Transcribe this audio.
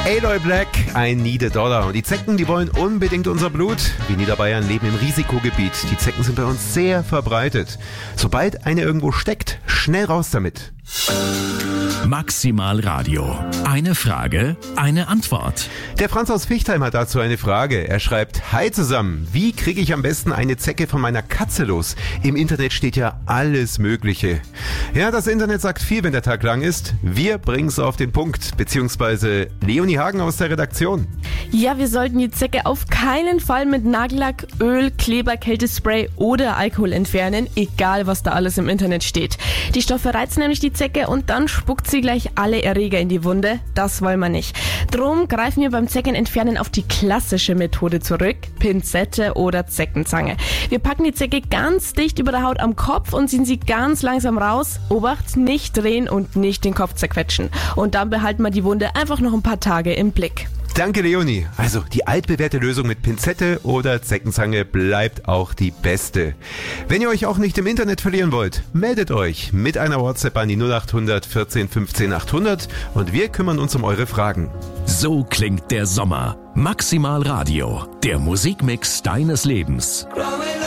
Aloy Black, I Need a Dollar. Und die Zecken, die wollen unbedingt unser Blut. Wir Niederbayern leben im Risikogebiet. Die Zecken sind bei uns sehr verbreitet. Sobald eine irgendwo steckt, schnell raus damit. Maximal Radio. Eine Frage, eine Antwort. Der Franz aus Fichtheim hat dazu eine Frage. Er schreibt: Hi zusammen, wie kriege ich am besten eine Zecke von meiner Katze los? Im Internet steht ja alles Mögliche. Ja, das Internet sagt viel, wenn der Tag lang ist. Wir bringen es auf den Punkt, beziehungsweise Leonie Hagen aus der Redaktion. Ja, wir sollten die Zecke auf keinen Fall mit Nagellack, Öl, Kleber, Kältespray oder Alkohol entfernen, egal was da alles im Internet steht. Die Stoffe reizen nämlich die Zecke und dann spuckt sie gleich alle Erreger in die Wunde. Das wollen wir nicht. Drum greifen wir beim Zeckenentfernen auf die klassische Methode zurück: Pinzette oder Zeckenzange. Wir packen die Zecke ganz dicht über der Haut am Kopf und ziehen sie ganz langsam raus. Obacht, nicht drehen und nicht den Kopf zerquetschen. Und dann behalten wir die Wunde einfach noch ein paar Tage im Blick. Danke, Leonie. Also die altbewährte Lösung mit Pinzette oder Zeckenzange bleibt auch die beste. Wenn ihr euch auch nicht im Internet verlieren wollt, meldet euch mit einer WhatsApp an die 0800 14 15 800 und wir kümmern uns um eure Fragen. So klingt der Sommer. Maximal Radio, der Musikmix deines Lebens.